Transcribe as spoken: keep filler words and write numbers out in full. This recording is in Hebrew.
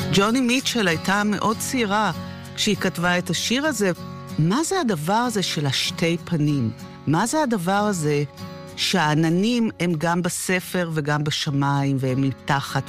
ג'וני מיטשל הייתה מאוד צעירה כשהיא כתבה את השיר הזה. מה זה הדבר הזה של השתי פנים? מה זה הדבר הזה שהעננים הם גם בספר וגם בשמיים, והם מתחת